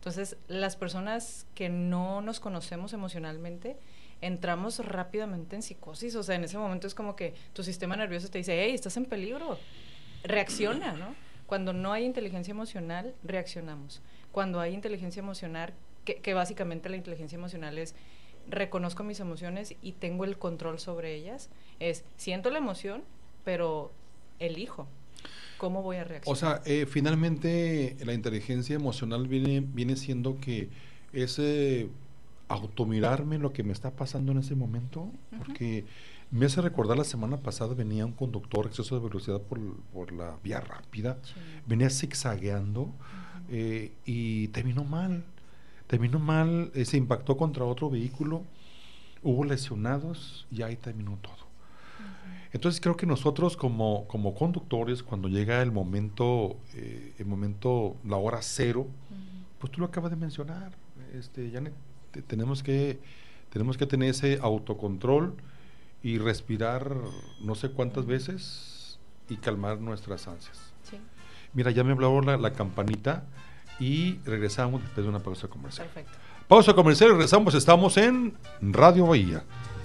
Entonces, las personas que no nos conocemos emocionalmente, entramos rápidamente en psicosis. O sea, en ese momento es como que tu sistema nervioso te dice, hey, estás en peligro, reacciona, ¿no? Cuando no hay inteligencia emocional, reaccionamos. Cuando hay inteligencia emocional, que básicamente la inteligencia emocional es reconozco mis emociones y tengo el control sobre ellas, es siento la emoción, pero elijo cómo voy a reaccionar. O sea, finalmente la inteligencia emocional viene siendo que ese automirarme lo que me está pasando en ese momento, porque me hace recordar la semana pasada venía un conductor exceso de velocidad por la vía rápida, Sí. venía zigzagueando y terminó mal, se impactó contra otro vehículo, hubo lesionados y ahí terminó todo. Entonces creo que nosotros como conductores, cuando llega el momento, la hora cero, pues tú lo acabas de mencionar, Janet, tenemos que tener ese autocontrol y respirar no sé cuántas veces y calmar nuestras ansias. Sí. Mira, ya me habló la campanita y regresamos después de una pausa comercial. Perfecto. Pausa comercial y regresamos, estamos en Radio Bahía.